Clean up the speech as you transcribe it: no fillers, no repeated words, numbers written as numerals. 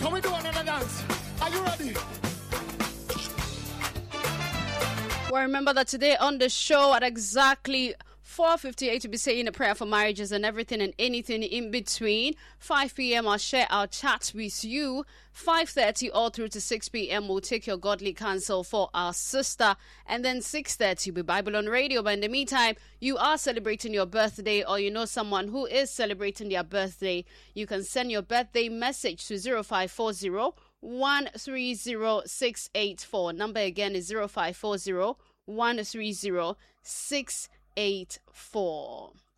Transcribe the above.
Can we do another dance? Are you ready? Well, remember that today on the show at exactly 4:58 to be saying a prayer for marriages and everything and anything in between. 5 p.m. I'll share our chat with you. 5:30 all through to 6 p.m. we'll take your godly counsel for our sister. And then 6:30 will be Bible on Radio. But in the meantime, you are celebrating your birthday or you know someone who is celebrating their birthday, you can send your birthday message to 0540 130684. Number again is 0540 130684.